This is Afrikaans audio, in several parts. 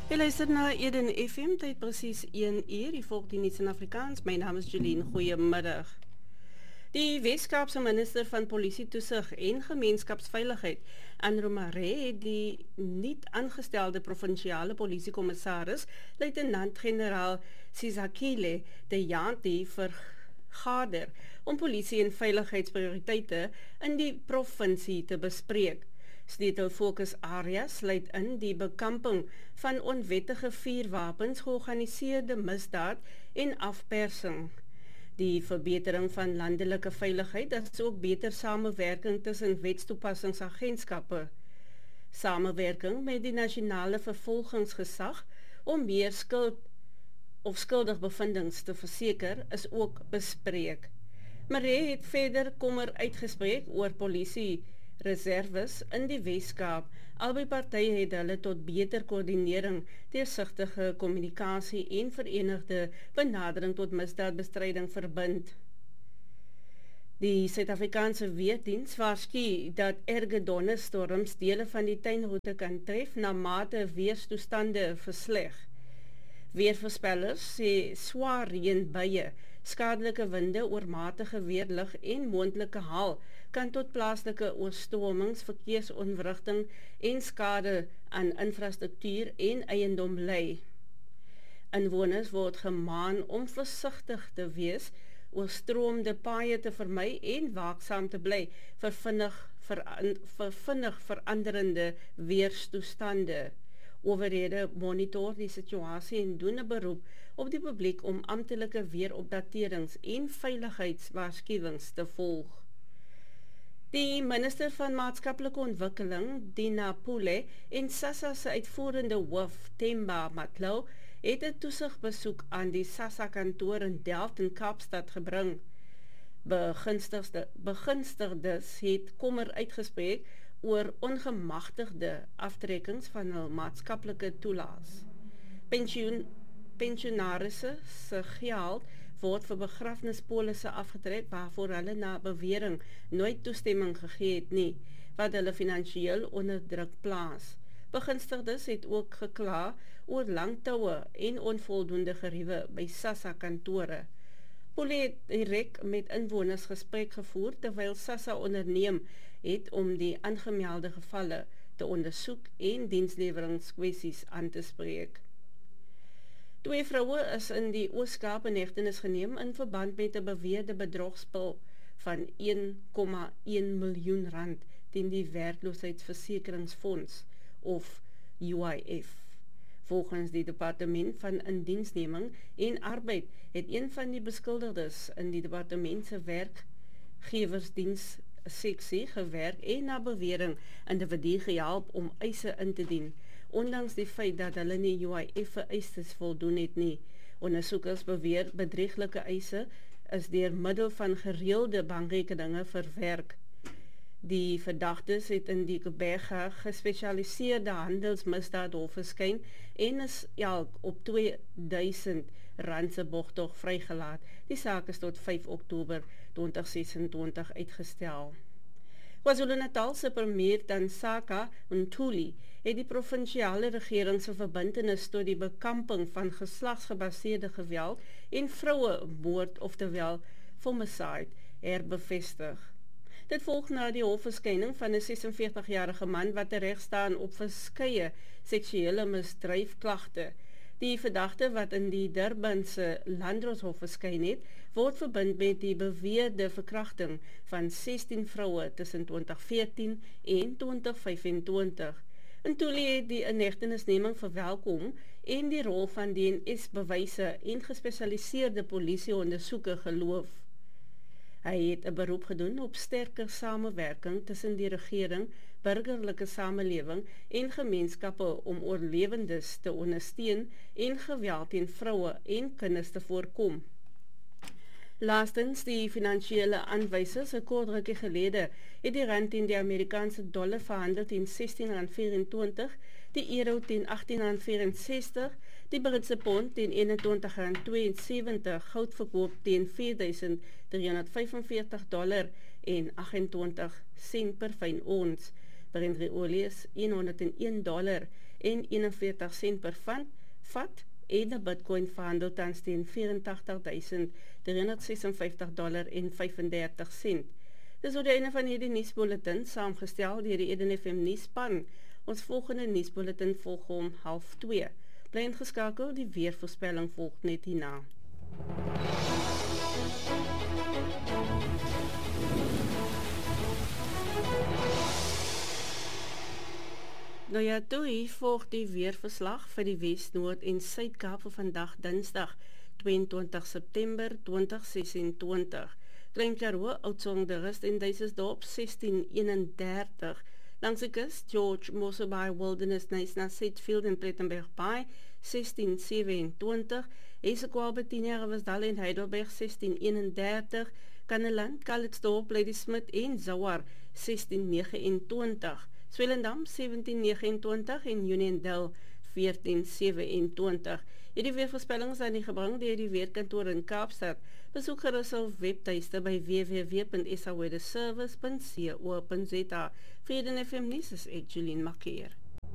Jy luister na Eden FM, tyd presies 1 uur, die volg die nuus in Afrikaans. My naam is Jeline, goeiemiddag. Die Weskaapse minister van Polisie Toesig en Gemeenskapsveiligheid, Andrew Maree, het die niet aangestelde provinsiale polisiekommissaris, luitenant-generaal Sizakile de Janti vergader om polisie- en veiligheidsprioriteite in die provinsie te bespreek. Sleutelfokusareas sluit in die bekamping van onwettige vuurwapens, georganiseerde misdaad en afpersing. Die verbetering van landelike veiligheid is ook beter samewerking tussen wetstoepassingsagentskappe. Samewerking met die nasionale vervolgingsgesag om meer skuldig bevindings te verseker is ook bespreek. Maree het verder kommer uitgespreek oor polisie reserves in die Weskaap. Albei partye het hulle tot beter koördinering, deursigtige kommunikasie en verenigde benadering tot misdaadbestryding verbind. Die Suid-Afrikaanse weerdiens waarsku dat erge donderstorms dele van die tuinroete kan tref na mate weerstoestande versleg. Weervoorspellers sê swaar reënbuie, skadelike winde, oormatige weerlig en moontlike haal kan tot plaaslike oorstromings, verkeersonwrigting en skade aan infrastruktuur en eiendom lei. Inwoners word gemaan om versigtig te wees, oorstroomde paaie te vermy en waaksaam te bly vir vinnig veranderende weerstoestande. Owerhede monitor die situasie en doen 'n beroep op die publiek om amptelike weeropdaterings en veiligheidswaarskuwings te volg. Die minister van maatskaplike ontwikkeling, Dina Pule, en SASSA se uitvoerende hoof, Themba Matlow, het 'n toesigbesoek aan die SASSA-kantoor in Delft en Kaapstad gebring. Begunstigdes het kommer uitgespreek oor ongemagtigde aftrekkings van hul maatskaplike toelaas. Pensionarisse se geld word vir begrafnispolisse afgetrek waarvoor hulle na bewering nooit toestemming gegee het nie, wat hulle finansiëel onder druk plaas. Begunstigdes het ook gekla oor lang toue en onvoldoende geriewe by SASSA-kantore. Pule het direk met inwoners gesprek gevoer terwyl SASSA onderneem het om die aangemelde gevalle te ondersoek en diensleweringkwessies aan te spreek. 2 vroue is in die Oos-Kaap in hegtenis geneem in verband met 'n beweerde bedrogspel van 1,1 miljoen rand teen die werkloosheidsversekeringsfonds of UIF. Volgens die departement van indiensneming en arbeid het een van die beskuldigdes in die departement se werkgewersdiens seksie gewerk en na bewering individue gehelp om eise in te dien, ondanks die feit dat hulle nie UIF vereistes voldoen het nie. Ondersoekers beweer bedrieglike eise is deur middel van gereelde bankrekeninge verwerk. Die verdagtes het in die Gqeberha gespesialiseerde handelsmisdaadhof verskyn en is elk op 2000 rand se borgtog vrygelaat. Die saak is tot 5 Oktober 2026 uitgestel. KwaZulu-Natal se premier Tansaka Ntuli het die provinsiale regering se verbintenis tot die bekamping van geslagsgebaseerde geweld en vrouemoord, oftewel homicide, herbevestig. Dit volg na die hofverskyning van 'n 46-jarige man wat tereg staan op verskeie seksuele misdryfklagte. Die verdagte wat in die Durbanse Landdroshof verskyn het, word verbind met die beweerde verkrachting van 16 vroue tussen 2014 en 2025. Ntuli het die inhegtenisneming verwelkom en die rol van DNA-bewyse en gespesialiseerde polisieondersoeke geloof. Hy het 'n beroep gedoen op sterker samewerking tussen die regering, burgerlike samelewing en gemeenskappe om oorlewendes te ondersteun en geweld teen vroue en kinders te voorkom. Laastens, die finansiële aanwysers 'n kort rukkie gelede het die rand teen die Amerikaanse dollar verhandel teen R16.24, die euro teen R18.64, die Britse pond teen R21.72, goud verkoop teen $4,345 en 28 sent per fyn ons. Brent olie is $101 en 41 sent per vat en 'n Bitcoin verhandel tans teen $84,356 Dis oor die einde van hierdie nuusbulletin, saamgestel deur die Eden FM nuusspan. Ons volgende nuusbulletin volg om 12:30. Bly ingeskakel, die weervoorspelling volg net hierna. Nou ja, toe hier volg die weerverslag vir die Wes, Noord en Suid-Kaap vir vandag Dinsdag 22 September 2026. Klein Karoo, Oudtshoorn, Rust en Duisensdorp 1631. Langs die kus, George, Mosselbaai, Wilderness, Knysna, Sedgefield en Plettenberg Bay 1627. Esekwal, Betinia, Riversdal en Heidelberg 1631. Kanneland, Calitzdorp, Ladysmith en Zouar 1629. Swellendam 1729 en Uniondale 1427. Hierdie weervoorspellings zijn die gebring deur die Weerkantoor in Kaapstad. Besoek gerus hul webtuiste by www.saweerservice.co.za. Vir Eden FM nuus is ek Julien Makkeer.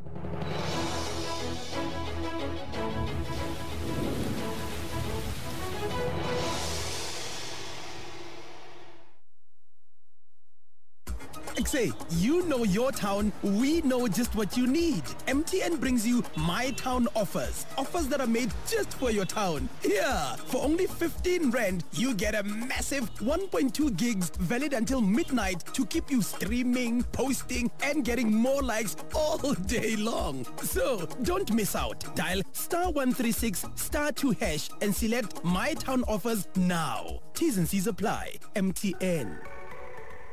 Say, you know your town, we know just what you need. MTN brings you My Town offers. Offers that are made just for your town. Here, for only 15 Rand, you get a massive 1.2 gigs valid until midnight to keep you streaming, posting, and getting more likes all day long. So, don't miss out. Dial *136 *2# and select My Town offers now. T's and C's apply. MTN.